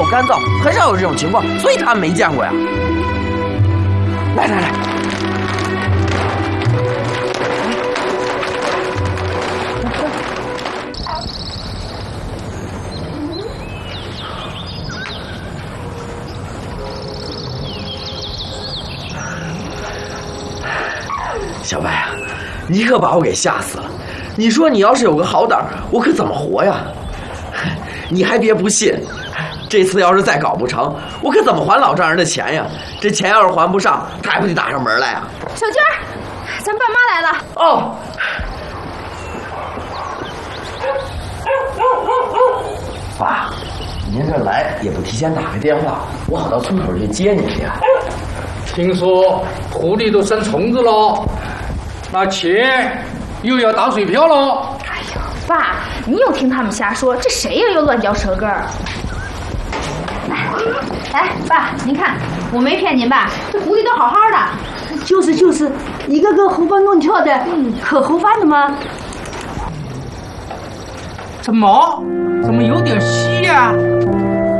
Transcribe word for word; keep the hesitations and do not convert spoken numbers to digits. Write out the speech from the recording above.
干燥，很少有这种情况，所以他们没见过呀。来来来，小白啊，你可把我给吓死了！你说你要是有个好胆，我可怎么活呀？你还别不信，这次要是再搞不成，我可怎么还老丈人的钱呀？这钱要是还不上，他还不得打上门来呀？ 小娟儿，咱爸妈来了。 哦。爸，您这来也不提前打个电话，我好到村口去接你去呀。 听说土里都生虫子了，那钱又要打水漂了。 哎呦，爸，你又听他们瞎说，这谁呀又乱嚼舌根儿？来，来，爸，您看，我没骗您吧？这狐狸都好好的。 就是就是，一个个活蹦乱跳的，嗯，可好办的吗？ 怎么？怎么有点稀呀、啊？